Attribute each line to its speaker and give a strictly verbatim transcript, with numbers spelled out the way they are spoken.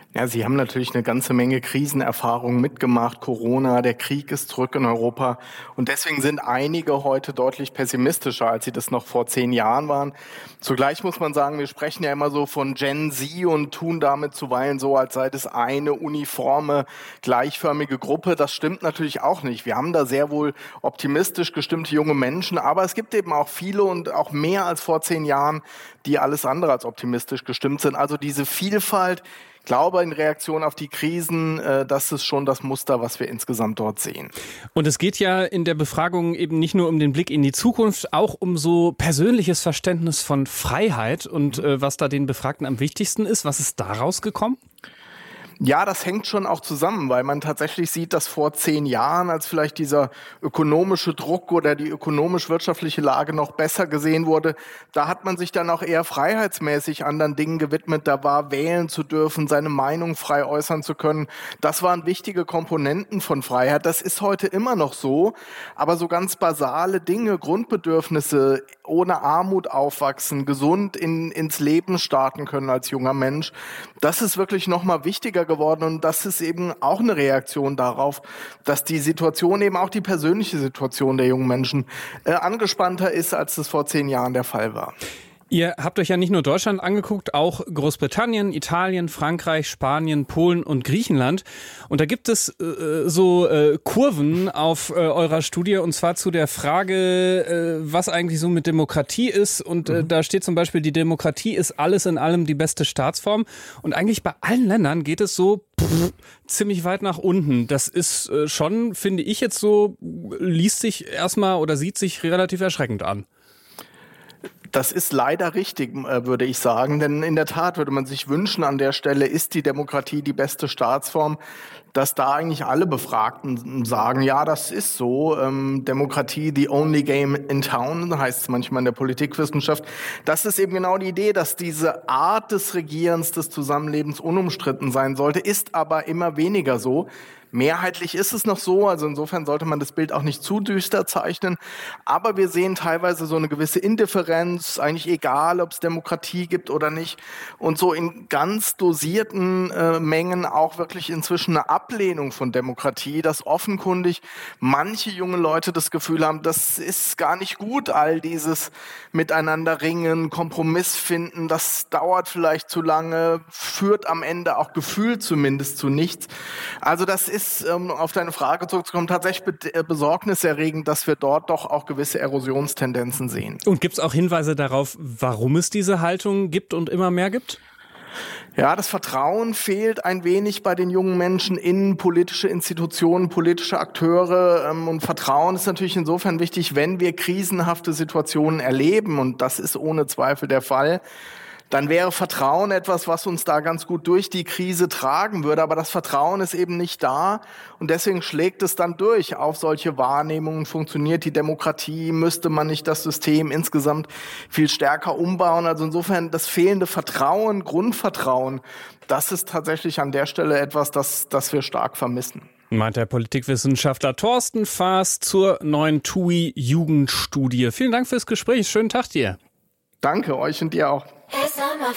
Speaker 1: Ja, Sie haben natürlich eine ganze Menge Krisenerfahrungen mitgemacht. Corona, der Krieg ist zurück in Europa. Und deswegen sind einige heute deutlich pessimistischer, als sie das noch vor zehn Jahren waren. Zugleich muss man sagen, wir sprechen ja immer so von Gen Z und tun damit zuweilen so, als sei das eine uniforme, gleichförmige Gruppe. Das stimmt natürlich auch nicht. Wir haben da sehr wohl optimistisch gestimmte junge Menschen, aber es gibt eben auch viele und auch mehr als vor zehn Jahren, die alles andere als optimistisch gestimmt sind. Also diese Vielfalt, ich glaube, in Reaktion auf die Krisen, äh, das ist schon das Muster, was wir insgesamt dort sehen.
Speaker 2: Und es geht ja in der Befragung eben nicht nur um den Blick in die Zukunft, auch um so persönliches Verständnis von Freiheit und äh, was da den Befragten am wichtigsten ist. Was ist da rausgekommen?
Speaker 1: Ja, das hängt schon auch zusammen, weil man tatsächlich sieht, dass vor zehn Jahren, als vielleicht dieser ökonomische Druck oder die ökonomisch-wirtschaftliche Lage noch besser gesehen wurde, da hat man sich dann auch eher freiheitsmäßig anderen Dingen gewidmet. Da war wählen zu dürfen, seine Meinung frei äußern zu können. Das waren wichtige Komponenten von Freiheit. Das ist heute immer noch so, aber so ganz basale Dinge, Grundbedürfnisse, ohne Armut aufwachsen, gesund in, ins Leben starten können als junger Mensch, das ist wirklich nochmal wichtiger geworden und das ist eben auch eine Reaktion darauf, dass die Situation, eben auch die persönliche Situation der jungen Menschen äh, angespannter ist, als das vor zehn Jahren der Fall war.
Speaker 2: Ihr habt euch ja nicht nur Deutschland angeguckt, auch Großbritannien, Italien, Frankreich, Spanien, Polen und Griechenland. Und da gibt es äh, so äh, Kurven auf äh, eurer Studie, und zwar zu der Frage, äh, was eigentlich so mit Demokratie ist. Und äh, mhm. da steht zum Beispiel, die Demokratie ist alles in allem die beste Staatsform. Und eigentlich bei allen Ländern geht es so pff, ziemlich weit nach unten. Das ist äh, schon, finde ich jetzt so, liest sich erstmal oder sieht sich relativ erschreckend an.
Speaker 1: Das ist leider richtig, würde ich sagen, denn in der Tat würde man sich wünschen, an der Stelle ist die Demokratie die beste Staatsform, dass da eigentlich alle Befragten sagen, ja, das ist so, ähm, Demokratie, the only game in town, heißt es manchmal in der Politikwissenschaft. Das ist eben genau die Idee, dass diese Art des Regierens, des Zusammenlebens unumstritten sein sollte, ist aber immer weniger so. Mehrheitlich ist es noch so, also insofern sollte man das Bild auch nicht zu düster zeichnen, aber wir sehen teilweise so eine gewisse Indifferenz, eigentlich egal, ob es Demokratie gibt oder nicht, und so in ganz dosierten äh, Mengen auch wirklich inzwischen eine Ablehnung von Demokratie, dass offenkundig manche junge Leute das Gefühl haben, das ist gar nicht gut, all dieses Miteinander ringen, Kompromiss finden, das dauert vielleicht zu lange, führt am Ende auch gefühlt zumindest zu nichts. Also das ist ist, um auf deine Frage zurückzukommen, tatsächlich be- besorgniserregend, dass wir dort doch auch gewisse Erosionstendenzen sehen.
Speaker 2: Und gibt es auch Hinweise darauf, warum es diese Haltung gibt und immer mehr gibt?
Speaker 1: Ja, das Vertrauen fehlt ein wenig bei den jungen Menschen in politische Institutionen, politische Akteure. Und Vertrauen ist natürlich insofern wichtig, wenn wir krisenhafte Situationen erleben. Und das ist ohne Zweifel der Fall. Dann wäre Vertrauen etwas, was uns da ganz gut durch die Krise tragen würde. Aber das Vertrauen ist eben nicht da. Und deswegen schlägt es dann durch auf solche Wahrnehmungen. Funktioniert die Demokratie? Müsste man nicht das System insgesamt viel stärker umbauen? Also insofern das fehlende Vertrauen, Grundvertrauen, das ist tatsächlich an der Stelle etwas, das, das wir stark vermissen.
Speaker 2: Meint der Politikwissenschaftler Thorsten Faas zur neuen T U I-Jugendstudie. Vielen Dank fürs Gespräch. Schönen Tag dir.
Speaker 1: Danke, euch und dir auch.